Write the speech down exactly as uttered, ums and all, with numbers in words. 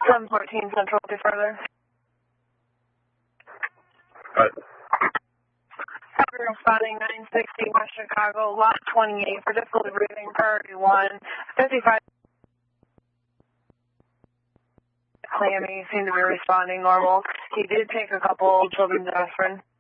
seven fourteen Central, be further. Right. Traffic responding nine sixty West Chicago, lot twenty-eight for difficulty breathing, priority one, fifty-five. Clammy, seemed to be responding normal. He did take a couple children's aspirin.